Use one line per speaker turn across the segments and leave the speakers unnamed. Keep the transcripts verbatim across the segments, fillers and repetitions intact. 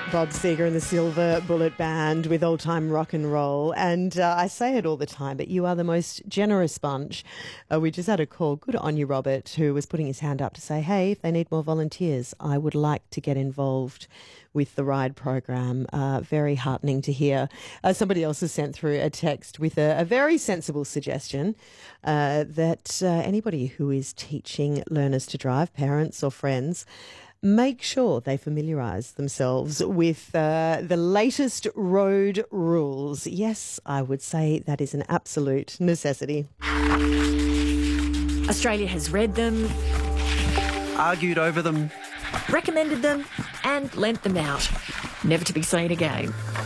Bob Seger and the Silver Bullet Band with Old Time Rock and Roll. And uh, I say it all the time, but you are the most generous bunch. Uh, we just had a call, good on you, Robert, who was putting his hand up to say, hey, if they need more volunteers, I would like to get involved with the RIDE program. Uh, very heartening to hear. Uh, somebody else has sent through a text with a, a very sensible suggestion uh, that uh, anybody who is teaching learners to drive, parents or friends, make sure they familiarise themselves with uh, the latest road rules. Yes, I would say that is an absolute necessity.
Australia has read them,
argued over them,
recommended them and lent them out, never to be seen again.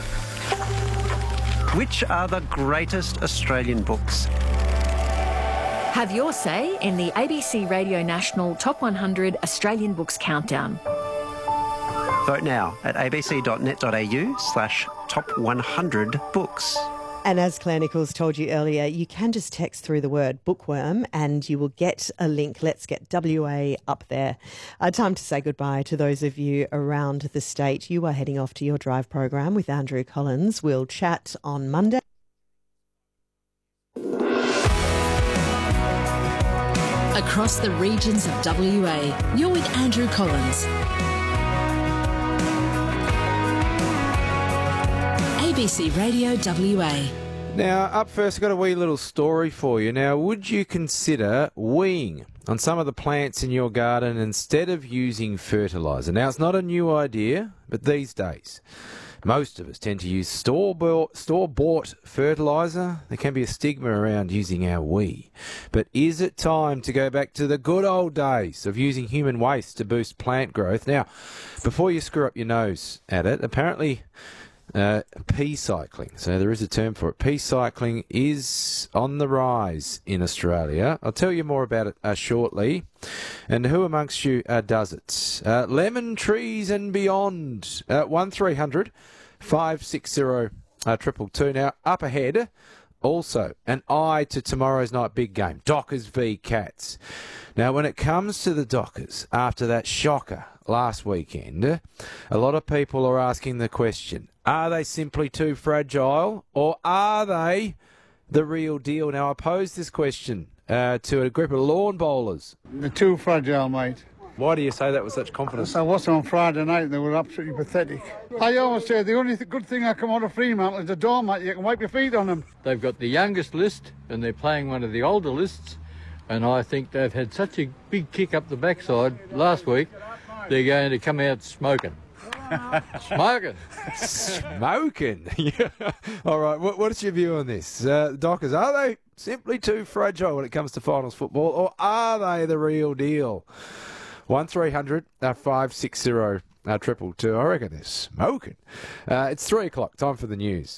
Which are the greatest Australian books?
Have your say in the A B C Radio National Top one hundred Australian Books Countdown.
Vote now at abc.net.au slash top 100 books.
And as Claire Nichols told you earlier, you can just text through the word bookworm and you will get a link. Let's get W A up there. Uh, time to say goodbye to those of you around the state. You are heading off to your drive program with Andrew Collins. We'll chat on Monday.
Across the regions of W A, you're with Andrew Collins. A B C Radio W A.
Now, up first, I've got a wee little story for you. Now, would you consider weeing on some of the plants in your garden instead of using fertiliser? Now, it's not a new idea, but these days, most of us tend to use store-bought, store-bought fertiliser. There can be a stigma around using our wee. But is it time to go back to the good old days of using human waste to boost plant growth? Now, before you screw up your nose at it, apparently uh, pea cycling, so there is a term for it, pea cycling is on the rise in Australia. I'll tell you more about it uh, shortly. And who amongst you uh, does it? Uh, Lemon Trees and Beyond, uh, one three hundred five six zero triple two. Now, up ahead, also an eye to tomorrow's night big game, Dockers v Cats. Now, when it comes to the Dockers, after that shocker last weekend, a lot of people are asking the question, are they simply too fragile or are they the real deal? Now, I posed this question uh, to a group of lawn bowlers.
They're too fragile, mate.
Why do you say that with such confidence?
I watched them on Friday night and they were absolutely pathetic. I always say the only th- good thing I come out of Fremantle is the doormat. You can wipe your feet on them.
They've got the youngest list and they're playing one of the older lists, and I think they've had such a big kick up the backside last week, they're going to come out smoking. Smoking.
Smoking? Yeah. All right, what, what is your view on this? Uh, Dockers, are they simply too fragile when it comes to finals football, or are they the real deal? one three hundred five six zero triple two. I reckon they're smoking. Uh, it's three o'clock. Time for the news.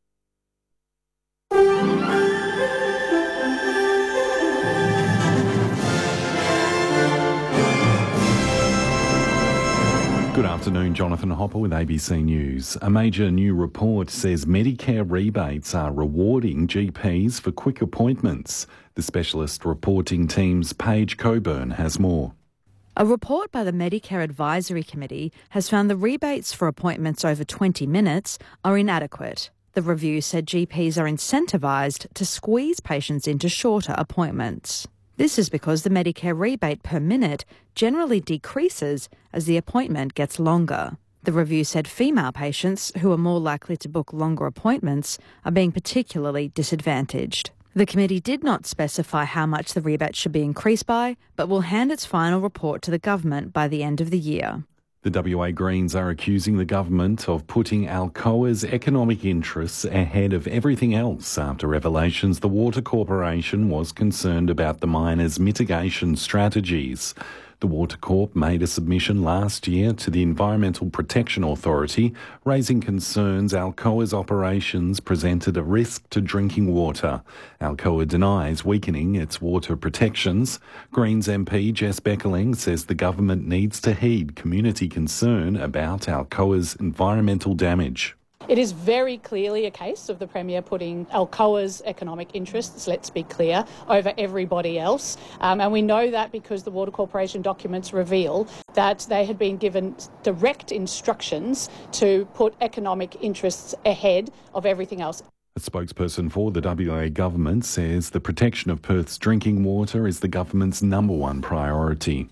Good afternoon, Jonathan Hopper with A B C News. A major new report says Medicare rebates are rewarding G Ps for quick appointments. The specialist reporting team's Paige Coburn has more.
A report by the Medicare Advisory Committee has found the rebates for appointments over twenty minutes are inadequate. The review said G Ps are incentivised to squeeze patients into shorter appointments. This is because the Medicare rebate per minute generally decreases as the appointment gets longer. The review said female patients, who are more likely to book longer appointments, are being particularly disadvantaged. The committee did not specify how much the rebate should be increased by, but will hand its final report to the government by the end of the year.
The W A Greens are accusing the government of putting Alcoa's economic interests ahead of everything else after revelations the Water Corporation was concerned about the miners' mitigation strategies. The Water Corp made a submission last year to the Environmental Protection Authority, raising concerns Alcoa's operations presented a risk to drinking water. Alcoa denies weakening its water protections. Greens M P Jess Beckerling says the government needs to heed community concern about Alcoa's environmental damage.
It is very clearly a case of the Premier putting Alcoa's economic interests, let's be clear, over everybody else. Um, and we know that because the Water Corporation documents reveal that they had been given direct instructions to put economic interests ahead of everything else.
A spokesperson for the W A government says the protection of Perth's drinking water is the government's number one priority.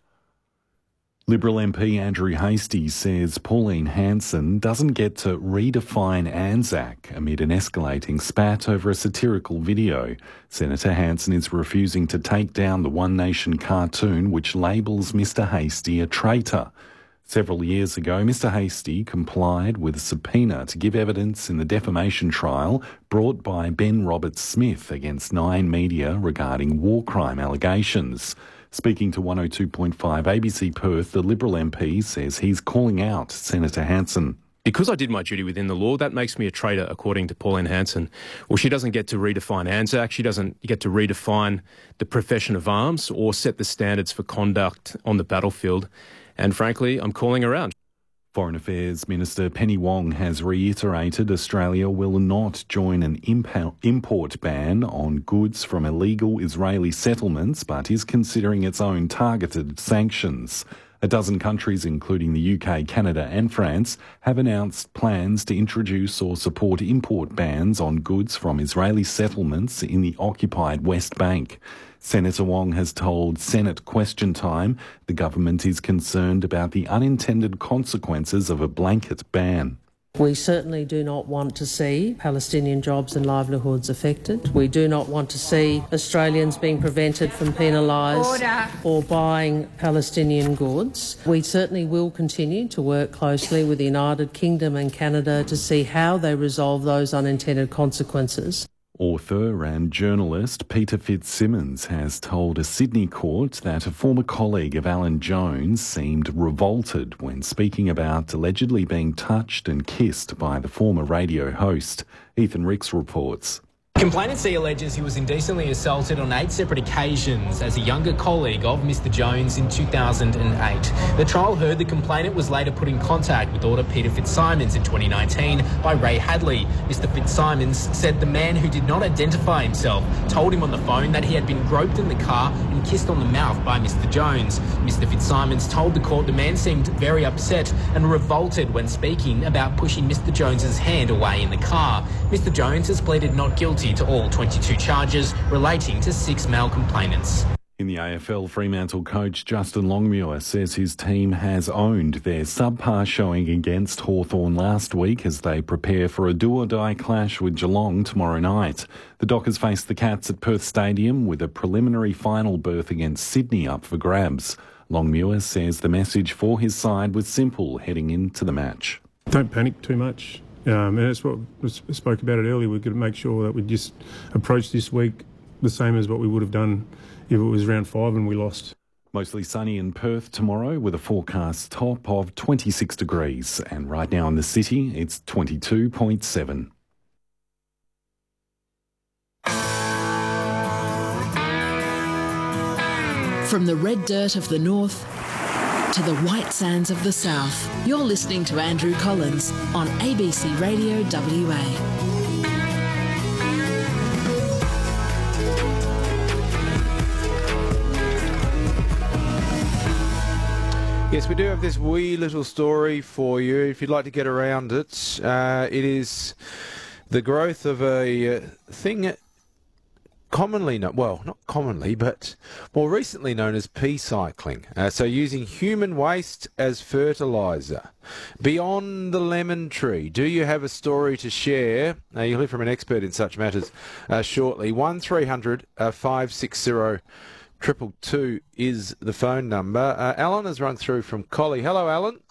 Liberal M P Andrew Hastie says Pauline Hanson doesn't get to redefine Anzac amid an escalating spat over a satirical video. Senator Hanson is refusing to take down the One Nation cartoon which labels Mr Hastie a traitor. Several years ago, Mr Hastie complied with a subpoena to give evidence in the defamation trial brought by Ben Roberts-Smith against Nine Media regarding war crime allegations. Speaking to one oh two point five A B C Perth, the Liberal M P says he's calling out Senator Hanson.
Because I did my duty within the law, that makes me a traitor, according to Pauline Hanson. Well, she doesn't get to redefine Anzac, she doesn't get to redefine the profession of arms or set the standards for conduct on the battlefield. And frankly, I'm calling her out.
Foreign Affairs Minister Penny Wong has reiterated Australia will not join an import ban on goods from illegal Israeli settlements, but is considering its own targeted sanctions. A dozen countries, including the U K, Canada and France, have announced plans to introduce or support import bans on goods from Israeli settlements in the occupied West Bank. Senator Wong has told Senate Question Time the government is concerned about the unintended consequences of a blanket ban.
We certainly do not want to see Palestinian jobs and livelihoods affected. We do not want to see Australians being prevented from penalised or buying Palestinian goods. We certainly will continue to work closely with the United Kingdom and Canada to see how they resolve those unintended consequences.
Author and journalist Peter Fitzsimmons has told a Sydney court that a former colleague of Alan Jones seemed revolted when speaking about allegedly being touched and kissed by the former radio host. Ethan Ricks reports.
Complainant C alleges he was indecently assaulted on eight separate occasions as a younger colleague of Mister Jones in two thousand eight. The trial heard the complainant was later put in contact with author Peter Fitzsimons in twenty nineteen by Ray Hadley. Mister Fitzsimons said the man who did not identify himself told him on the phone that he had been groped in the car and kissed on the mouth by Mister Jones. Mister Fitzsimons told the court the man seemed very upset and revolted when speaking about pushing Mister Jones's hand away in the car. Mister Jones has pleaded not guilty to all twenty-two charges relating to six male complainants.
In the A F L, Fremantle coach Justin Longmuir says his team has owned their subpar showing against Hawthorn last week as they prepare for a do-or-die clash with Geelong tomorrow night. The Dockers face the Cats at Perth Stadium with a preliminary final berth against Sydney up for grabs. Longmuir says the message for his side was simple heading into the match.
Don't panic too much. Um, and that's what we spoke about it earlier. We've got to make sure that we just approach this week the same as what we would have done if it was round five and we lost.
Mostly sunny in Perth tomorrow with a forecast top of twenty-six degrees. And right now in the city, it's twenty-two point seven.
From the red dirt of the north to the white sands of the south, you're listening to Andrew Collins on A B C Radio W A.
Yes, we do have this wee little story for you if you'd like to get around it. Uh, it is the growth of a uh, thing commonly known, well, not commonly, but more recently known as pea cycling. Uh, so using human waste as fertiliser. Beyond the lemon tree, do you have a story to share? Uh, you'll hear from an expert in such matters uh, shortly. one three hundred five six zero Triple two is the phone number. Uh, Alan has run through from Collie. Hello, Alan.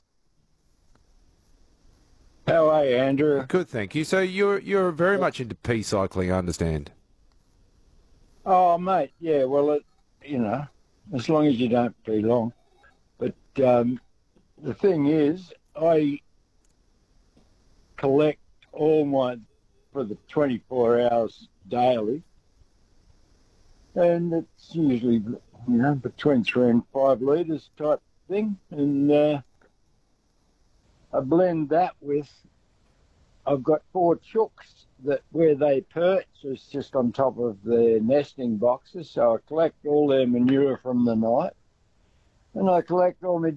How are you, Andrew?
Good, thank you. So you're you're very much into pea cycling, I understand.
Oh, mate, yeah. Well, it, you know, as long as you don't be long. But um, the thing is, I collect all my for the twenty-four hours daily. And it's usually, you know, between three and five litres type thing. And uh, I blend that with I've got four chooks that where they perch is just on top of their nesting boxes, so I collect all their manure from the night, and I collect all my